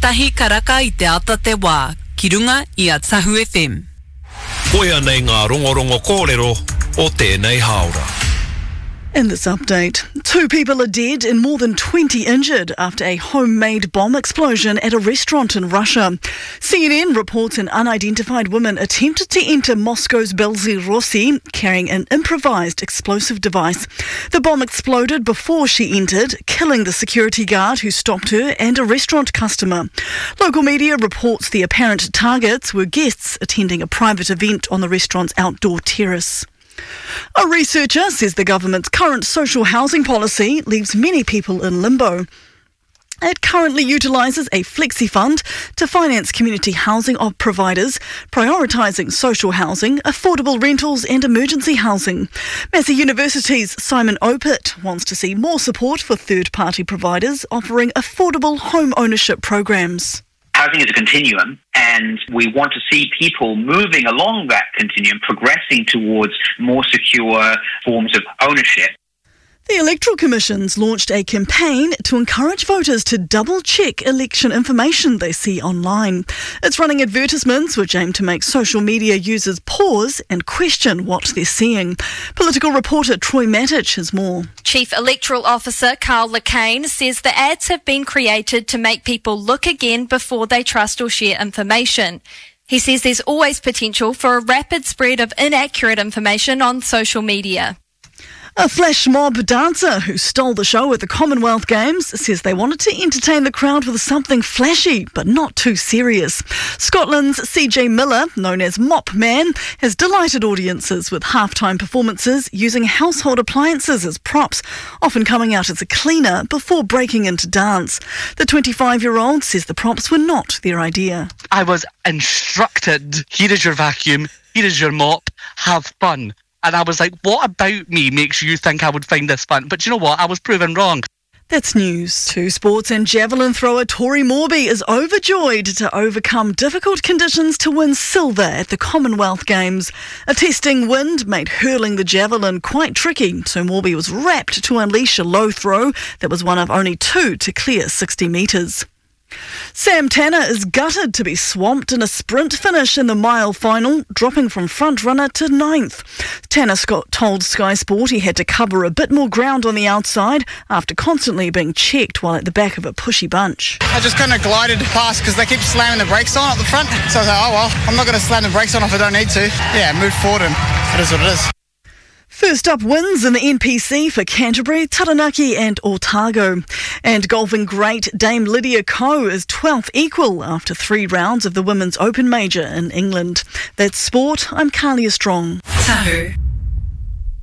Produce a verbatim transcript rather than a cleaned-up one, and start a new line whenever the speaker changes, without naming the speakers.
Tahi karaka I te ata te wā, ki runga I a Tahu F M.
Koia nei ngā rongorongo kōrero o tēnei haora.
In this update, two people are dead and more than twenty injured after a homemade bomb explosion at a restaurant in Russia. C N N reports an unidentified woman attempted to enter Moscow's Belzy Rossi carrying an improvised explosive device. The bomb exploded before she entered, killing the security guard who stopped her and a restaurant customer. Local media reports the apparent targets were guests attending a private event on the restaurant's outdoor terrace. A researcher says the government's current social housing policy leaves many people in limbo. It currently utilises a flexi fund to finance community housing of providers, prioritising social housing, affordable rentals and emergency housing. Massey University's Simon Opit wants to see more support for third-party providers offering affordable home ownership programs.
Housing is a continuum, and we want to see people moving along that continuum, progressing towards more secure forms of ownership.
The Electoral Commission's launched a campaign to encourage voters to double-check election information they see online. It's running advertisements which aim to make social media users pause and question what they're seeing. Political reporter Troy Matic has more.
Chief Electoral Officer Carl Lacane says the ads have been created to make people look again before they trust or share information. He says there's always potential for a rapid spread of inaccurate information on social media.
A flash mob dancer who stole the show at the Commonwealth Games says they wanted to entertain the crowd with something flashy but not too serious. Scotland's C J Miller, known as Mop Man, has delighted audiences with halftime performances using household appliances as props, often coming out as a cleaner before breaking into dance. The twenty-five-year-old says the props were not their idea.
I was instructed, here is your vacuum, here is your mop, have fun. And I was like, what about me makes you think I would find this fun? But you know what? I was proven wrong.
That's news. To sports, and javelin thrower Tori Morby is overjoyed to overcome difficult conditions to win silver at the Commonwealth Games. A testing wind made hurling the javelin quite tricky, so Morby was rapt to unleash a low throw that was one of only two to clear sixty metres. Sam Tanner is gutted to be swamped in a sprint finish in the mile final, dropping from front runner to ninth. Tanner Scott told Sky Sport he had to cover a bit more ground on the outside after constantly being checked while at the back of a pushy bunch.
I just kind of glided past because they keep slamming the brakes on at the front. So I was like, oh well, I'm not going to slam the brakes on if I don't need to. Yeah, move forward and it is what it is.
First up wins in the N P C for Canterbury, Taranaki and Otago. And golfing great Dame Lydia Ko is twelfth equal after three rounds of the Women's Open Major in England. That's sport. I'm Carlia Strong.
Tahu.